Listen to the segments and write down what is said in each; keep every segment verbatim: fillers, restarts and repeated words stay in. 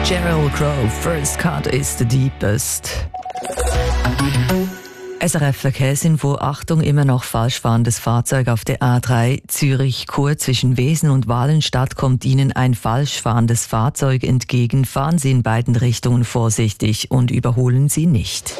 Sheryl Crow, First Cut is the deepest. S R F Verkehrsinfo, Achtung, immer noch falsch fahrendes Fahrzeug auf der A drei Zürich-Chur zwischen Wesen und Walenstadt kommt Ihnen ein falsch fahrendes Fahrzeug entgegen. Fahren Sie in beiden Richtungen vorsichtig und überholen Sie nicht.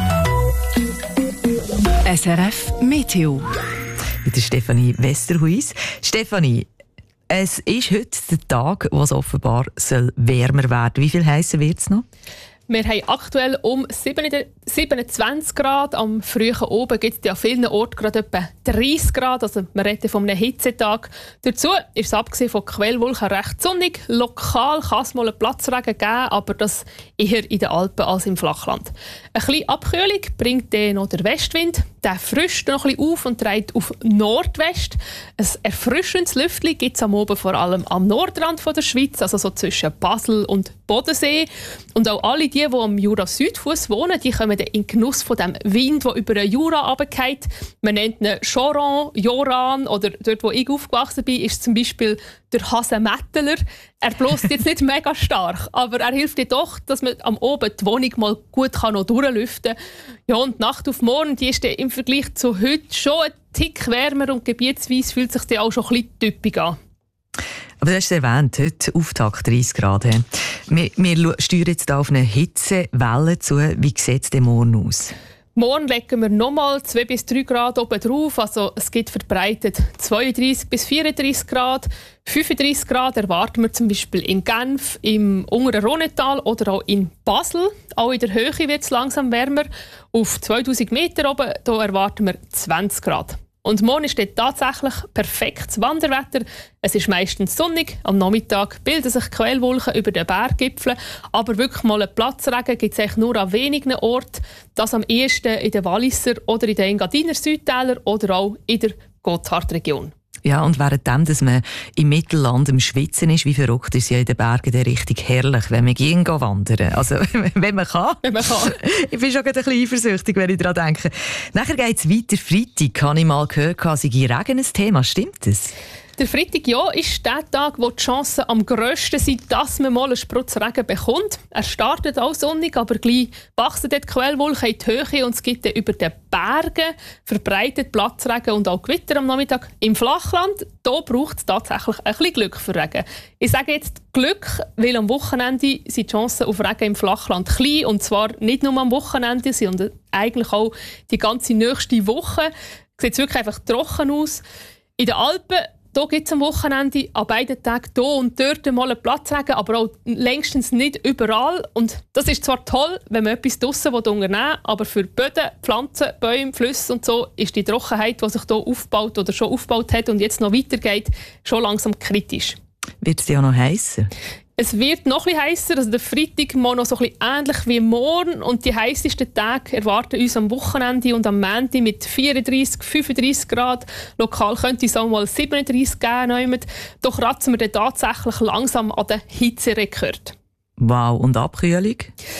S R F Meteo. Mit der Stefanie Westerhuis. Stefanie, es ist heute der Tag, wo es offenbar soll wärmer werden. Wie viel heißer wird es noch? Wir haben aktuell um siebenundzwanzig Grad. Am frühen Oben gibt es ja an vielen Orten gerade etwa dreißig Grad. Also wir reden von einem Hitzetag. Dazu ist es abgesehen von Quellwolken recht sonnig. Lokal kann es mal einen Platzregen geben, aber das eher in den Alpen als im Flachland. Eine kleine Abkühlung bringt dann noch der Westwind. Der frischt noch ein bisschen auf und dreht auf Nordwest. Ein erfrischendes Lüftchen gibt es am Oben vor allem am Nordrand der Schweiz, also so zwischen Basel und Bodensee. Und auch alle die, die am Jura-Südfuss wohnen, die kommen in den Genuss von dem Wind, der über den Jura runterfällt. Man nennt ihn Choran, Joran oder dort, wo ich aufgewachsen bin, ist zum Beispiel der Hasenmetteler. Er bläst jetzt nicht mega stark, aber er hilft dir doch, dass man am Oben die Wohnung mal gut kann noch durchlüften kann. Ja, und die Nacht auf morgen, die ist im Vergleich zu heute schon ein Tick wärmer und gebietsweise fühlt sich die auch schon ein bisschen typisch an. Aber du hast es erwähnt, heute Auftakt dreißig Grad. Wir, wir steuern jetzt auf eine Hitzewelle zu. Wie sieht es denn morgen aus? Morgen legen wir nochmal zwei bis drei Grad oben drauf. Also es gibt verbreitet zweiunddreißig bis vierunddreißig Grad. fünfunddreißig Grad erwarten wir zum Beispiel in Genf, im unteren Rhonetal oder auch in Basel. Auch in der Höhe wird es langsam wärmer. Auf zweitausend Meter oben da erwarten wir zwanzig Grad. Und morgen ist dort tatsächlich perfektes Wanderwetter. Es ist meistens sonnig. Am Nachmittag bilden sich Quellwolken über den Berggipfeln. Aber wirklich mal einen Platzregen gibt es eigentlich nur an wenigen Orten. Das am ehesten in den Walliser oder in den Engadiner Südtälern oder auch in der Gotthardregion. Ja, und währenddem, dass man im Mittelland im Schwitzen ist, wie verrückt ist es ja in den Bergen dann richtig herrlich, wenn man gehen wandern. Also, wenn man kann. Wenn man kann. Ich bin schon ein bisschen eifersüchtig, wenn ich daran denke. Nachher geht es weiter. Freitag, habe ich mal gehört, sei Regen ein Thema. Stimmt das? Der Freitag ja, ist der Tag, wo die Chancen am grössten sind, dass man mal einen Sprutz Regen bekommt. Er startet auch sonnig, aber gleich wachsen dort die Quellwolken in die Höhe und es gibt dann über den Bergen verbreitet Platzregen und auch Gewitter am Nachmittag. Im Flachland da braucht es tatsächlich ein bisschen Glück für Regen. Ich sage jetzt Glück, weil am Wochenende sind die Chancen auf Regen im Flachland klein und zwar nicht nur am Wochenende, sondern eigentlich auch die ganze nächste Woche. Sieht es wirklich einfach trocken aus. In den Alpen da gibt es am Wochenende an beiden Tagen hier und dort mal einen Platzregen, aber auch längstens nicht überall. Und das ist zwar toll, wenn man etwas draussen unternehmen will, aber für Böden, Pflanzen, Bäume, Flüsse und so ist die Trockenheit, die sich hier aufbaut oder schon aufgebaut hat und jetzt noch weitergeht, schon langsam kritisch. Wird es ja noch heißer? Es wird noch etwas heißer, also der Freitag mal noch so ein bisschen ähnlich wie morgen und die heißesten Tage erwarten uns am Wochenende und am Montag mit vierunddreißig, fünfunddreißig Grad. Lokal könnte es auch mal siebenunddreißig geben. Doch kratzen wir dann tatsächlich langsam an den Hitzerekord. Wow, und Abkühlung?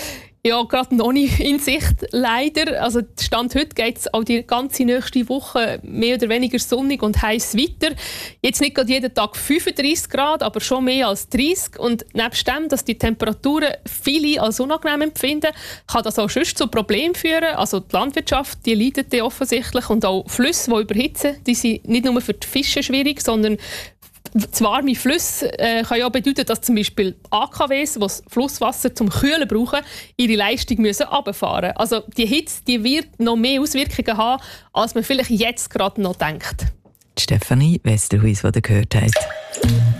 Ja, gerade noch nicht in Sicht, leider. Also Stand heute geht es auch die ganze nächste Woche mehr oder weniger sonnig und heiß weiter. Jetzt nicht gerade jeden Tag fünfunddreißig Grad, aber schon mehr als dreißig. Und nebst dem, dass die Temperaturen viele als unangenehm empfinden, kann das auch sonst zu Problemen führen. Also die Landwirtschaft, die leidet die offensichtlich und auch Flüsse, die überhitzen, die sind nicht nur für die Fische schwierig, sondern zu warme Flüsse äh, kann ja auch bedeuten, dass zum Beispiel A K Ws, die das Flusswasser zum Kühlen brauchen, ihre Leistung müssen runterfahren müssen. Also die Hitze die wird noch mehr Auswirkungen haben, als man vielleicht jetzt gerade noch denkt. Stefanie Westerhuis, die ihr gehört habt.